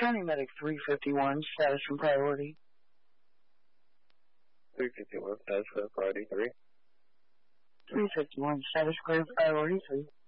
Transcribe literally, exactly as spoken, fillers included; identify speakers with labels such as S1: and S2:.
S1: County Medic three fifty-one, status and priority.
S2: three fifty-one, status clear, priority three.
S1: three fifty-one, status clear, priority three.